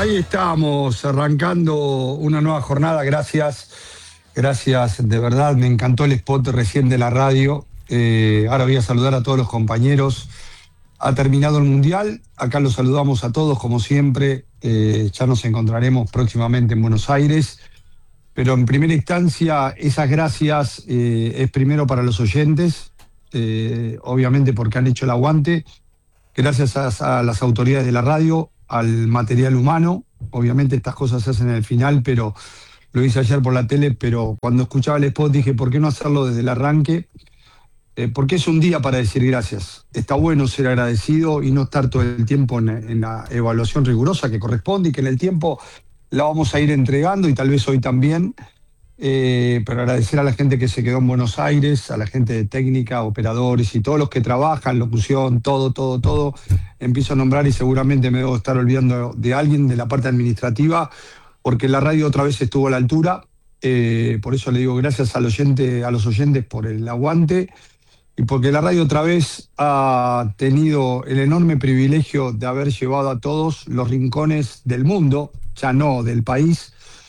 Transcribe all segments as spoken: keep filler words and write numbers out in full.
ahí estamos, arrancando una nueva jornada. Gracias, gracias, de verdad, me encantó el spot recién de la radio. Eh, ahora voy a saludar a todos los compañeros. Ha terminado el Mundial, acá los saludamos a todos como siempre. Eh, ya nos encontraremos próximamente en Buenos Aires. Pero en primera instancia, esas gracias eh, es primero para los oyentes, eh, obviamente porque han hecho el aguante. Gracias a, a las autoridades de la radio, al material humano. Obviamente estas cosas se hacen en el final, pero lo hice ayer por la tele, pero cuando escuchaba el spot dije, ¿por qué no hacerlo desde el arranque? Eh, porque es un día para decir gracias. Está bueno ser agradecido y no estar todo el tiempo en, en la evaluación rigurosa que corresponde y que en el tiempo la vamos a ir entregando y tal vez hoy también. Eh, pero agradecer a la gente que se quedó en Buenos Aires, a la gente de técnica, operadores y todos los que trabajan, locución, todo, todo, todo. Empiezo a nombrar y seguramente me debo estar olvidando de alguien de la parte administrativa, porque la radio otra vez estuvo a la altura. Eh, por eso le digo gracias al oyente, a los oyentes por el aguante y porque la radio otra vez ha tenido el enorme privilegio de haber llevado a todos los rincones del mundo, ya no del país,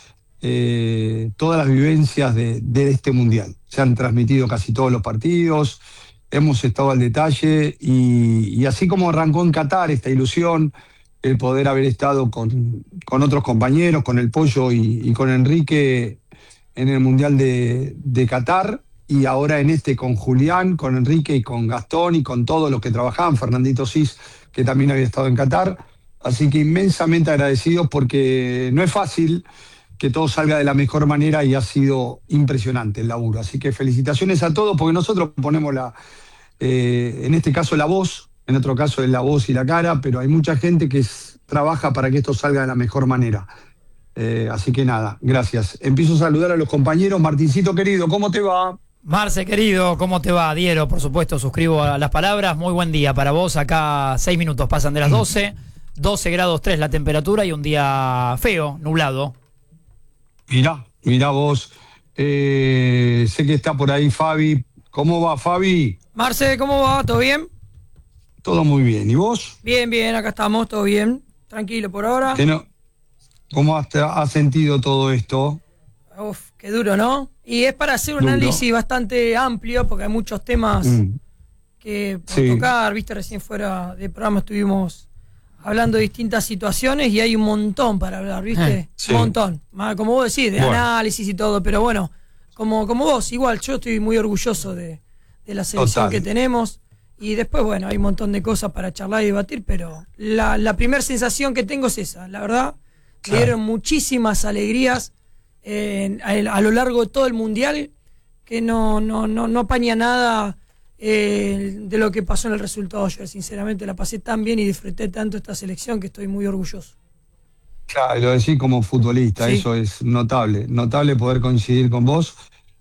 Eh, todas las vivencias de, de este Mundial. Se han transmitido casi todos los partidos, hemos estado al detalle y, y así como arrancó en Qatar esta ilusión, el poder haber estado con, con otros compañeros, con el Pollo y, y con Enrique en el Mundial de, de Qatar, y ahora en este con Julián, con Enrique y con Gastón y con todos los que trabajaban, Fernandito Cis, que también había estado en Qatar. Así que inmensamente agradecidos porque no es fácil que todo salga de la mejor manera y ha sido impresionante el laburo. Así que felicitaciones a todos porque nosotros ponemos la, eh, en este caso la voz, en otro caso es la voz y la cara, pero hay mucha gente que es, trabaja para que esto salga de la mejor manera. Eh, así que nada, gracias. Empiezo a saludar a los compañeros. Martincito querido, ¿cómo te va? Marce querido, ¿cómo te va? Diero, por supuesto, suscribo a las palabras. Muy buen día para vos. Acá seis minutos pasan de las doce, doce grados tres la temperatura y un día feo, nublado. Mirá, mirá vos, eh, sé que está por ahí Fabi. ¿Cómo va, Fabi? Marce, ¿cómo va? ¿Todo bien? Todo muy bien. ¿Y vos? Bien, bien, acá estamos, todo bien. Tranquilo por ahora. ¿Qué no, ¿Cómo has, has sentido todo esto? Uf, qué duro, ¿no? Y es para hacer un Duro. análisis bastante amplio, porque hay muchos temas Mm. que por Sí. tocar, viste, recién fuera de programa estuvimos hablando de distintas situaciones y hay un montón para hablar, ¿viste? Eh, sí. Un montón. Más, como vos decís, de Bueno. análisis y todo, pero bueno, como, como vos, igual, yo estoy muy orgulloso de, de la selección Total. que tenemos y después, bueno, hay un montón de cosas para charlar y debatir, pero la, la primera sensación que tengo es esa, la verdad, me Claro. dieron muchísimas alegrías eh, a, a lo largo de todo el Mundial, que no, no, no, no apaña nada Eh, de lo que pasó en el resultado ayer. Sinceramente la pasé tan bien y disfruté tanto esta selección que estoy muy orgulloso. Claro, lo decís como futbolista, Sí. eso es notable, notable poder coincidir con vos.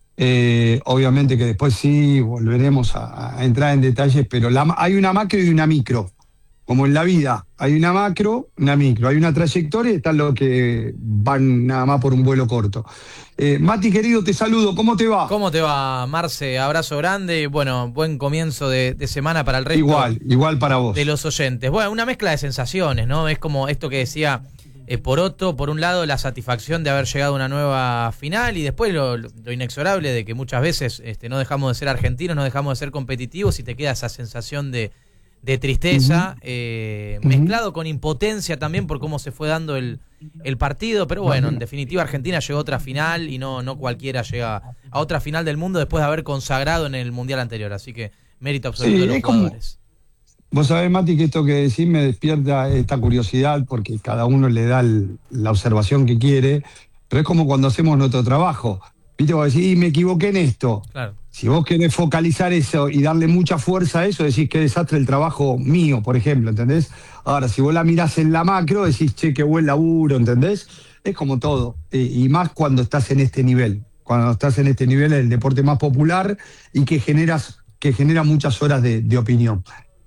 Eh, obviamente que después sí volveremos a, a entrar en detalles, pero la, hay una macro y una micro, como en la vida, hay una macro, una micro, hay una trayectoria y están los que van nada más por un vuelo corto. Eh, Mati querido, te saludo, ¿cómo te va? ¿Cómo te va, Marce? Abrazo grande. Bueno, buen comienzo de, de semana para el resto. Igual, igual para vos. De los oyentes. Bueno, una mezcla de sensaciones, ¿no? Es como esto que decía eh, Poroto, por un lado la satisfacción de haber llegado a una nueva final y después lo, lo inexorable de que muchas veces este, no dejamos de ser argentinos, no dejamos de ser competitivos y te queda esa sensación de, de tristeza, uh-huh. eh, uh-huh. mezclado con impotencia también por cómo se fue dando el, el partido, pero bueno, en definitiva Argentina llegó a otra final y no, no cualquiera llega a otra final del mundo después de haber consagrado en el Mundial anterior, así que mérito absoluto sí, de los jugadores. Como, vos sabés, Mati, que esto que decís me despierta esta curiosidad porque cada uno le da el, la observación que quiere, pero es como cuando hacemos nuestro trabajo. Viste, vos decís, y me equivoqué en esto. Claro. Si vos querés focalizar eso y darle mucha fuerza a eso, decís qué desastre el trabajo mío, por ejemplo, ¿entendés? Ahora, si vos la mirás en la macro, decís, che, qué buen laburo, ¿entendés? Es como todo, y más cuando estás en este nivel. Cuando estás en este nivel, es el deporte más popular y que, generas, que genera muchas horas de, de opinión.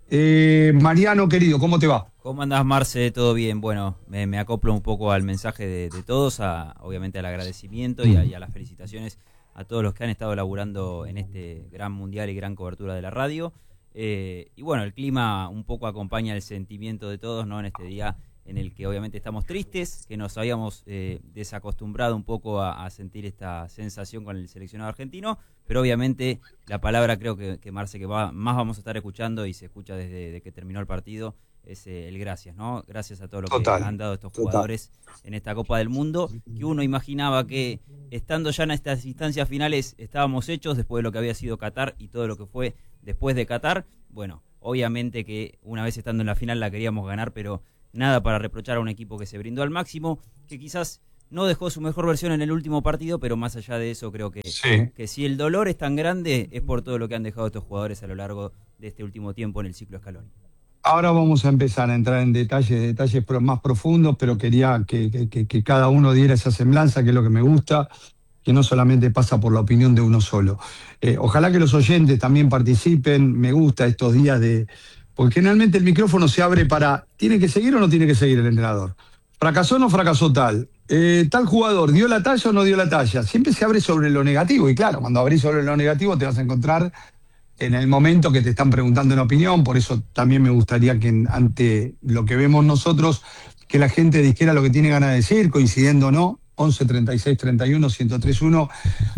Eh, Mariano, querido, ¿cómo te va? ¿Cómo andás, Marce? ¿Todo bien? Bueno, me, me acoplo un poco al mensaje de, de todos, a, obviamente al agradecimiento y a, y a las felicitaciones a todos los que han estado laburando en este gran mundial y gran cobertura de la radio. Eh, y bueno, el clima un poco acompaña el sentimiento de todos, ¿no? En este día en el que obviamente estamos tristes, que nos habíamos eh, desacostumbrado un poco a, a sentir esta sensación con el seleccionado argentino, pero obviamente la palabra creo que, que Marce, que va, más vamos a estar escuchando y se escucha desde, desde que terminó el partido, es eh, el gracias, ¿no? Gracias a todo lo Total, que han dado estos total. jugadores en esta Copa del Mundo, que uno imaginaba que estando ya en estas instancias finales estábamos hechos después de lo que había sido Qatar y todo lo que fue después de Qatar. Bueno, obviamente que una vez estando en la final la queríamos ganar, pero nada para reprochar a un equipo que se brindó al máximo, que quizás no dejó su mejor versión en el último partido, pero más allá de eso creo que, Sí. que si el dolor es tan grande es por todo lo que han dejado estos jugadores a lo largo de este último tiempo en el ciclo Scaloni. Ahora vamos a empezar a entrar en detalles, detalles pro- más profundos, pero quería que, que- que- que cada uno diera esa semblanza, que es lo que me gusta, que no solamente pasa por la opinión de uno solo. Eh, ojalá que los oyentes también participen, me gusta estos días de... Porque generalmente el micrófono se abre para, ¿tiene que seguir o no tiene que seguir el entrenador? ¿Fracasó o no fracasó tal? Eh, ¿Tal jugador dio la talla o no dio la talla? Siempre se abre sobre lo negativo, y claro, cuando abrís sobre lo negativo te vas a encontrar en el momento que te están preguntando una opinión, por eso también me gustaría que en- ante lo que vemos nosotros, que la gente dijera lo que tiene ganas de decir, coincidiendo o no, once, treinta y seis, treinta y uno, ciento tres uno.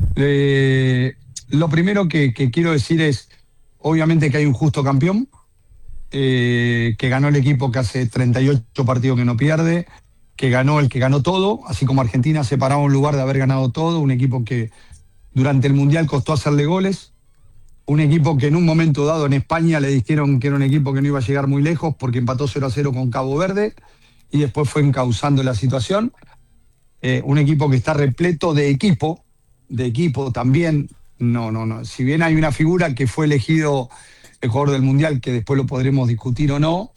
Eh, lo primero que, que quiero decir es, obviamente que hay un justo campeón, eh, que ganó el equipo que hace treinta y ocho partidos que no pierde, que ganó el que ganó todo, así como Argentina se paraba un lugar de haber ganado todo, un equipo que durante el Mundial costó hacerle goles, un equipo que en un momento dado en España le dijeron que era un equipo que no iba a llegar muy lejos porque empató cero a cero con Cabo Verde y después fue encauzando la situación. Eh, un equipo que está repleto de equipo, de equipo también. No, no, no. Si bien hay una figura que fue elegido el jugador del Mundial, que después lo podremos discutir o no,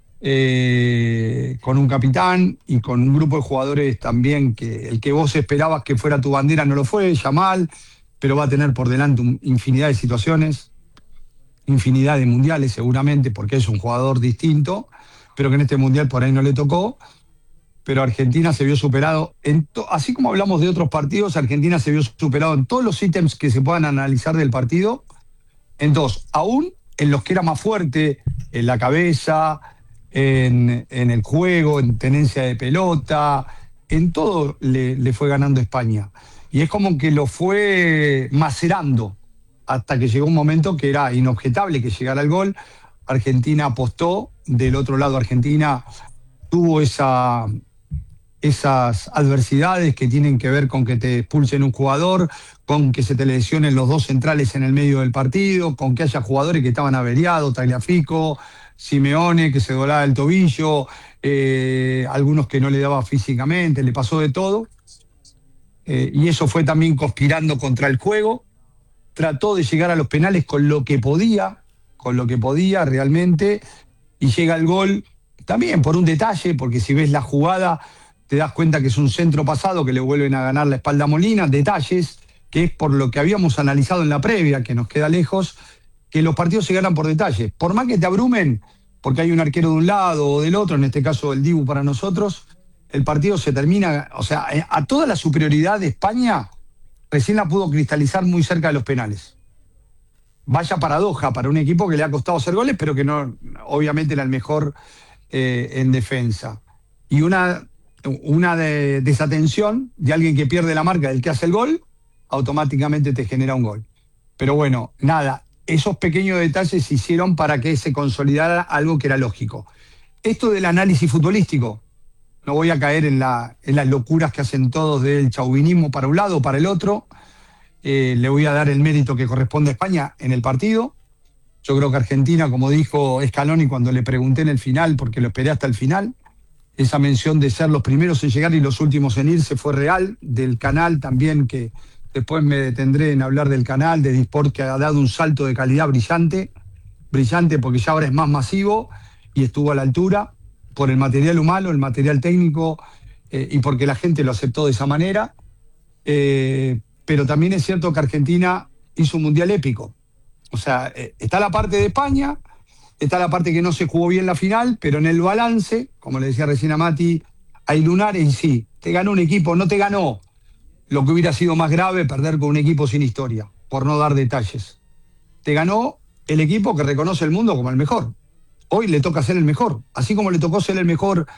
eh, con un capitán y con un grupo de jugadores también que el que vos esperabas que fuera tu bandera no lo fue, Yamal, pero va a tener por delante un- infinidad de situaciones, infinidad de mundiales seguramente, porque es un jugador distinto, pero que en este mundial por ahí no le tocó. Pero Argentina se vio superado, en to- así como hablamos de otros partidos, Argentina se vio superado en todos los ítems que se puedan analizar del partido, en dos, aún en los que era más fuerte, en la cabeza, en, en el juego, en tenencia de pelota, en todo le, le fue ganando España. Y es como que lo fue macerando hasta que llegó un momento que era inobjetable que llegara el gol. Argentina apostó, del otro lado Argentina tuvo esa, esas adversidades que tienen que ver con que te expulsen un jugador, con que se te lesionen los dos centrales en el medio del partido, con que haya jugadores que estaban averiados, Tagliafico, Simeone, que se dolaba el tobillo, eh, algunos que no le daba físicamente, le pasó de todo. Eh, y eso fue también conspirando contra el juego. Trató de llegar a los penales con lo que podía, con lo que podía realmente, y llega el gol también por un detalle, porque si ves la jugada te das cuenta que es un centro pasado que le vuelven a ganar la espalda a Molina, detalles, que es por lo que habíamos analizado en la previa, que nos queda lejos, que los partidos se ganan por detalles. Por más que te abrumen, porque hay un arquero de un lado o del otro, en este caso el Dibu para nosotros, el partido se termina, o sea, a toda la superioridad de España recién la pudo cristalizar muy cerca de los penales. Vaya paradoja para un equipo que le ha costado hacer goles, pero que no, obviamente era el mejor eh, en defensa. Y una, una de, desatención de alguien que pierde la marca del que hace el gol, automáticamente te genera un gol. Pero bueno, nada, esos pequeños detalles se hicieron para que se consolidara algo que era lógico. Esto del análisis futbolístico, no voy a caer en, la, en las locuras que hacen todos del chauvinismo para un lado o para el otro. Eh, le voy a dar el mérito que corresponde a España en el partido. Yo creo que Argentina, como dijo Scaloni cuando le pregunté en el final, porque lo esperé hasta el final, esa mención de ser los primeros en llegar y los últimos en irse fue real. Del canal también, que después me detendré en hablar del canal, de Disport, que ha dado un salto de calidad brillante, brillante porque ya ahora es más masivo y estuvo a la altura por el material humano, el material técnico, eh, y porque la gente lo aceptó de esa manera. Eh, pero también es cierto que Argentina hizo un mundial épico. O sea, eh, está la parte de España, está la parte que no se jugó bien la final, pero en el balance, como le decía recién a Mati, hay lunares y sí, te ganó un equipo, no te ganó lo que hubiera sido más grave, perder con un equipo sin historia, por no dar detalles. Te ganó el equipo que reconoce el mundo como el mejor. Hoy le toca ser el mejor, así como le tocó ser el mejor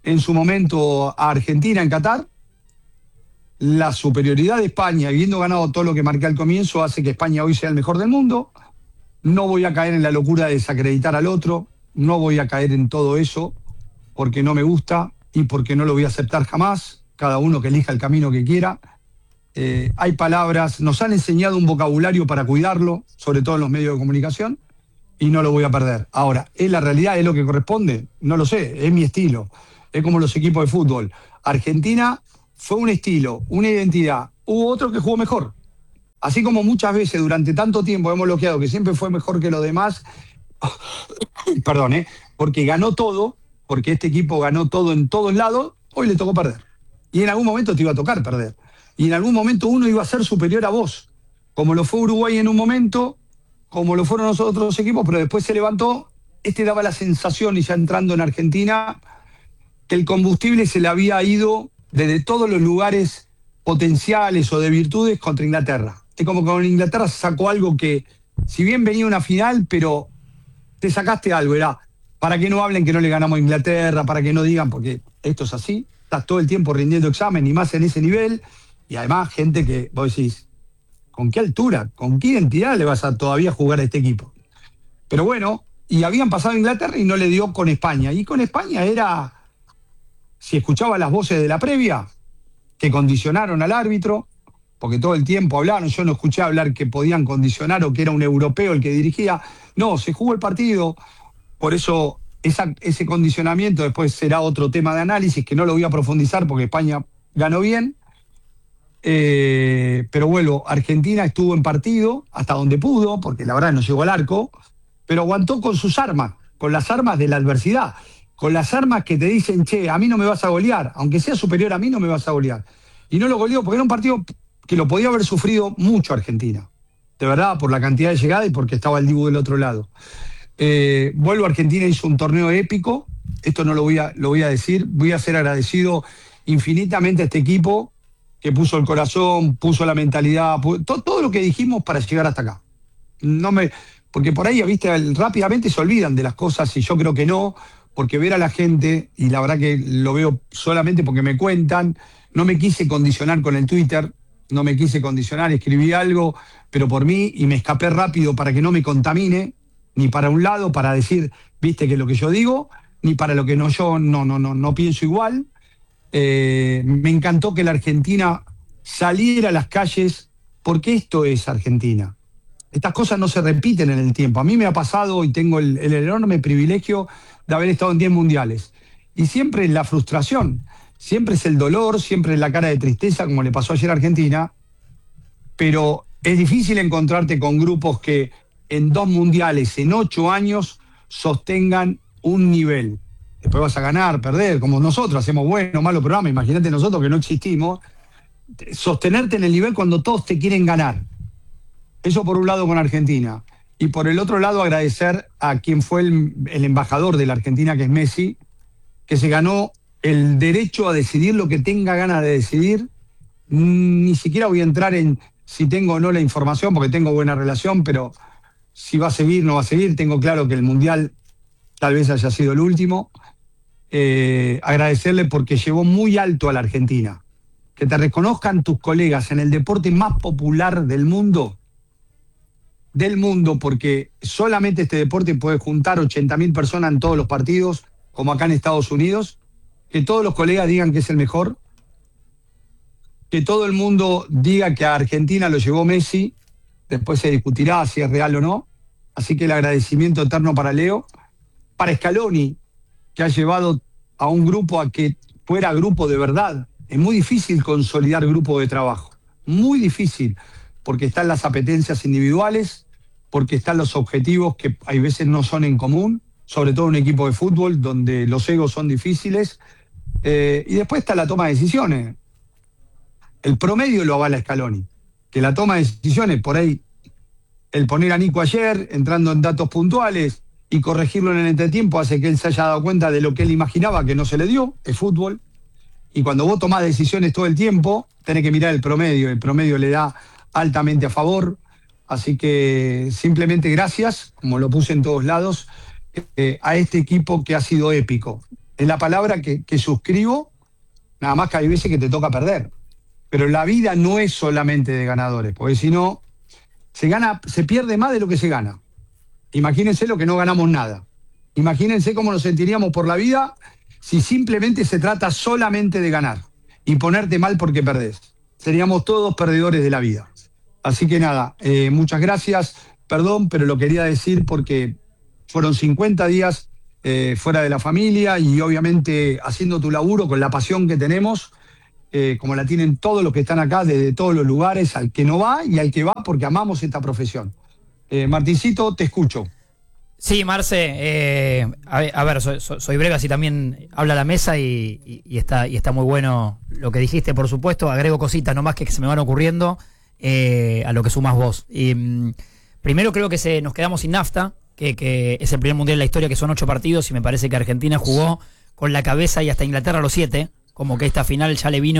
en su momento a Argentina en Qatar. La superioridad de España, habiendo ganado todo lo que marqué al comienzo, hace que España hoy sea el mejor del mundo. No voy a caer en la locura de desacreditar al otro, no voy a caer en todo eso, porque no me gusta y porque no lo voy a aceptar jamás. Cada uno que elija el camino que quiera. Eh, hay palabras, nos han enseñado un vocabulario para cuidarlo, sobre todo en los medios de comunicación, y no lo voy a perder. Ahora, ¿es la realidad? ¿Es lo que corresponde? No lo sé, es mi estilo. Es como los equipos de fútbol. Argentina fue un estilo, una identidad. Hubo otro que jugó mejor. Así como muchas veces durante tanto tiempo hemos bloqueado que siempre fue mejor que los demás, perdón, ¿eh? porque ganó todo, porque este equipo ganó todo en todos lados, hoy le tocó perder. Y en algún momento te iba a tocar perder. Y en algún momento uno iba a ser superior a vos, como lo fue Uruguay en un momento, como lo fueron los otros equipos, pero después se levantó. Este daba la sensación, y ya entrando en Argentina, que el combustible se le había ido desde todos los lugares potenciales o de virtudes contra Inglaterra. Es como que con Inglaterra se sacó algo que, si bien venía una final, pero te sacaste algo, era para que no hablen que no le ganamos a Inglaterra, para que no digan, porque esto es así, estás todo el tiempo rindiendo examen, y más en ese nivel, y además gente que vos decís, ¿con qué altura, con qué identidad le vas a todavía jugar a este equipo? Pero bueno, y habían pasado a Inglaterra y no le dio con España, y con España era, si escuchaba las voces de la previa, que condicionaron al árbitro, porque todo el tiempo hablaron, yo no escuché hablar que podían condicionar o que era un europeo el que dirigía. No, se jugó el partido, por eso esa, ese condicionamiento después será otro tema de análisis que no lo voy a profundizar porque España ganó bien. Eh, pero vuelvo, Argentina estuvo en partido hasta donde pudo, porque la verdad no llegó al arco, pero aguantó con sus armas, con las armas de la adversidad, con las armas que te dicen, che, a mí no me vas a golear, aunque sea superior a mí no me vas a golear. Y no lo goleó porque era un partido que lo podía haber sufrido mucho Argentina, de verdad, por la cantidad de llegada y porque estaba el Dibu del otro lado. Eh, vuelvo, Argentina hizo un torneo épico, esto no lo voy a, lo voy a decir, voy a ser agradecido infinitamente a este equipo que puso el corazón, puso la mentalidad, puso, todo, todo lo que dijimos para llegar hasta acá. No me, porque por ahí, viste, rápidamente se olvidan de las cosas y yo creo que no, porque ver a la gente, y la verdad que lo veo solamente porque me cuentan, no me quise condicionar con el Twitter, no me quise condicionar, escribí algo, pero por mí, y me escapé rápido para que no me contamine, ni para un lado, para decir, viste, que lo que yo digo, ni para lo que no yo no, no, no, no pienso igual. Eh, me encantó que la Argentina saliera a las calles, porque esto es Argentina. Estas cosas no se repiten en el tiempo. A mí me ha pasado y tengo el, el enorme privilegio de haber estado en diez mundiales. Y siempre es la frustración, siempre es el dolor, siempre es la cara de tristeza, como le pasó ayer a Argentina. Pero es difícil encontrarte con grupos que en dos mundiales, en ocho años, sostengan un nivel. Después vas a ganar, perder, como nosotros hacemos bueno o malo programa. Imagínate nosotros que no existimos. Sostenerte en el nivel cuando todos te quieren ganar. Eso por un lado con Argentina. Y por el otro lado agradecer a quien fue el, el embajador de la Argentina, que es Messi, que se ganó el derecho a decidir lo que tenga ganas de decidir. Ni siquiera voy a entrar en si tengo o no la información, porque tengo buena relación, pero si va a seguir, no va a seguir. Tengo claro que el Mundial tal vez haya sido el último. Eh, agradecerle porque llevó muy alto a la Argentina. Que te reconozcan tus colegas en el deporte más popular del mundo, del mundo, porque solamente este deporte puede juntar ochenta mil personas en todos los partidos, como acá en Estados Unidos, que todos los colegas digan que es el mejor, que todo el mundo diga que a Argentina lo llevó Messi, después se discutirá si es real o no, así que el agradecimiento eterno para Leo, para Scaloni, que ha llevado a un grupo a que fuera grupo de verdad. Es muy difícil consolidar grupo de trabajo, muy difícil, porque están las apetencias individuales, porque están los objetivos que hay veces no son en común, sobre todo en un equipo de fútbol donde los egos son difíciles, eh, y después está la toma de decisiones. El promedio lo avala Scaloni, que la toma de decisiones, por ahí, el poner a Nico ayer, entrando en datos puntuales, y corregirlo en el entretiempo hace que él se haya dado cuenta de lo que él imaginaba que no se le dio, el fútbol. Y cuando vos tomás decisiones todo el tiempo, tenés que mirar el promedio, el promedio le da altamente a favor. Así que simplemente gracias, como lo puse en todos lados, eh, a este equipo que ha sido épico. es la palabra que, que suscribo, nada más que hay veces que te toca perder. Pero la vida no es solamente de ganadores, porque si no, se gana, se pierde más de lo que se gana. Imagínense lo que no ganamos nada. Imagínense cómo nos sentiríamos por la vida si simplemente se trata solamente de ganar y ponerte mal porque perdés. Seríamos todos perdedores de la vida. Así que nada, eh, muchas gracias. Perdón, pero lo quería decir porque fueron cincuenta días eh, fuera de la familia y obviamente haciendo tu laburo con la pasión que tenemos, eh, como la tienen todos los que están acá, desde todos los lugares, al que no va y al que va porque amamos esta profesión. Eh, Martincito, te escucho. Sí, Marce, eh, a, a ver, soy, soy breve, así también habla la mesa y, y, y, está, y está muy bueno lo que dijiste, por supuesto. Agrego cositas nomás que se me van ocurriendo eh, a lo que sumas vos. Y, mm, primero creo que se, nos quedamos sin nafta, que, que es el primer mundial de la historia, que son ocho partidos, y me parece que Argentina jugó con la cabeza y hasta Inglaterra los siete, como que esta final ya le vino